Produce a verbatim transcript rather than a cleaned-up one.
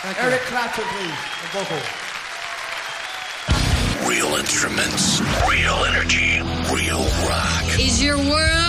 Eric Clapton, please. The vocal. Real instruments, real energy, real rock. Is your world